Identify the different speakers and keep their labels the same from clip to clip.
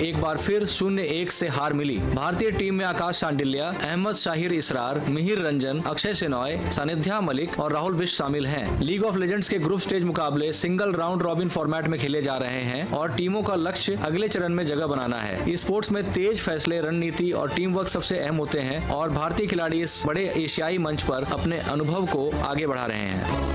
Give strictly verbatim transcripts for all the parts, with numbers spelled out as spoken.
Speaker 1: एक बार फिर शून्य एक से हार मिली। भारतीय टीम में आकाश सांडिल्या, अहमद शाहिर इसरार, मिहिर रंजन, अक्षय शेनॉय, सानिध्या मलिक और राहुल बिष्ट शामिल हैं। लीग ऑफ लेजेंड्स के ग्रुप स्टेज मुकाबले सिंगल राउंड रॉबिन फॉर्मेट में खेले जा रहे हैं और टीमों का लक्ष्य अगले चरण में जगह बनाना है। स्पोर्ट्स में तेज फैसले, रणनीति और टीम वर्क सबसे अहम होते हैं और भारतीय खिलाड़ी इस बड़े एशियाई मंच पर अपने अनुभव को आगे बढ़ा रहे हैं।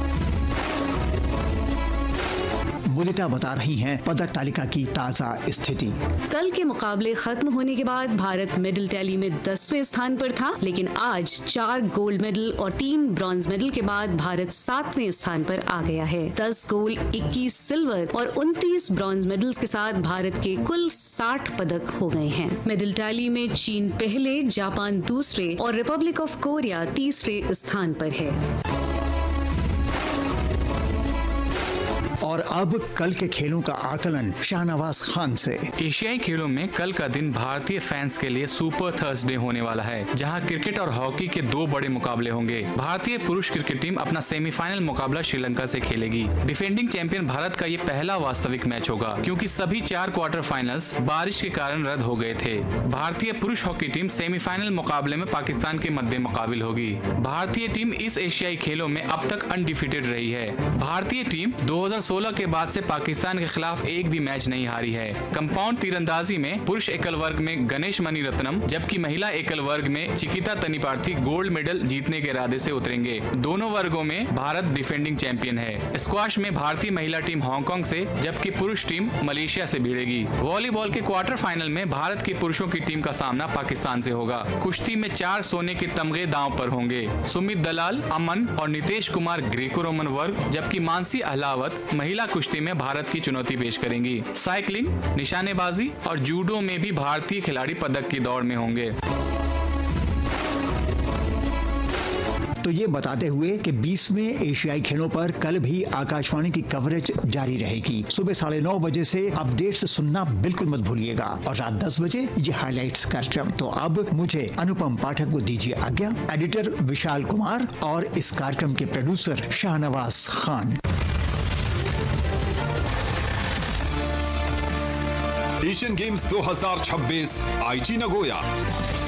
Speaker 2: मुदिता बता रही हैं पदक तालिका की ताजा स्थिति।
Speaker 3: कल के मुकाबले खत्म होने के बाद भारत मेडल टैली में दसवें स्थान पर था, लेकिन आज चार गोल्ड मेडल और तीन ब्रॉन्ज मेडल के बाद भारत सातवें स्थान पर आ गया है। दस गोल्ड, इक्कीस सिल्वर और उनतीस ब्रॉन्ज मेडल्स के साथ भारत के कुल साठ पदक हो गए हैं। मेडल टैली में चीन पहले, जापान दूसरे और रिपब्लिक ऑफ कोरिया तीसरे स्थान पर है।
Speaker 2: और अब कल के खेलों का आकलन शाहनवाज खान से।
Speaker 4: एशियाई खेलों में कल का दिन भारतीय फैंस के लिए सुपर थर्सडे होने वाला है, जहां क्रिकेट और हॉकी के दो बड़े मुकाबले होंगे। भारतीय पुरुष क्रिकेट टीम अपना सेमीफाइनल मुकाबला श्रीलंका से खेलेगी। डिफेंडिंग चैंपियन भारत का ये पहला वास्तविक मैच होगा, क्योंकि सभी चार क्वार्टर फाइनल्स बारिश के कारण रद्द हो गए थे। भारतीय पुरुष हॉकी टीम सेमीफाइनल मुकाबले में पाकिस्तान के मद्दे मुकाबिल होगी। भारतीय टीम इस एशियाई खेलों में अब तक अनडिफीटेड रही है। भारतीय टीम दो हज़ार सोलह के बाद से पाकिस्तान के खिलाफ एक भी मैच नहीं हारी है। कंपाउंड तीरंदाजी में पुरुष एकल वर्ग में गणेश मणिरत्नम, जबकि महिला एकल वर्ग में चिकिता तनिपार्थी गोल्ड मेडल जीतने के इरादे से उतरेंगे। दोनों वर्गों में भारत डिफेंडिंग चैंपियन है। स्क्वाश में भारतीय महिला टीम हांगकांग से, जबकि पुरुष टीम मलेशिया से भिड़ेगी। वॉलीबॉल के क्वार्टर फाइनल में भारत की पुरुषों की टीम का सामना पाकिस्तान से होगा। कुश्ती में चार सोने के तमगे दांव पर होंगे। सुमित दलाल, अमन और नितेश कुमार ग्रीको रोमन वर्ग, जबकि मानसी अहलावत महिला कुश्ती में भारत की चुनौती पेश करेंगी। साइकिलिंग, निशानेबाजी और जूडो में भी भारतीय खिलाड़ी पदक की दौड़ में होंगे।
Speaker 2: तो ये बताते हुए कि बीसवें एशियाई खेलों पर कल भी आकाशवाणी की कवरेज जारी रहेगी। सुबह साढ़े नौ बजे से अपडेट्स सुनना बिल्कुल मत भूलिएगा और रात दस बजे ये हाइलाइट्स कार्यक्रम। तो अब मुझे अनुपम पाठक को दीजिए आज्ञा। एडिटर विशाल कुमार और इस कार्यक्रम के producer Shahnawaz Khan.
Speaker 5: Asian games दो हज़ार छब्बीस आईची नगोया।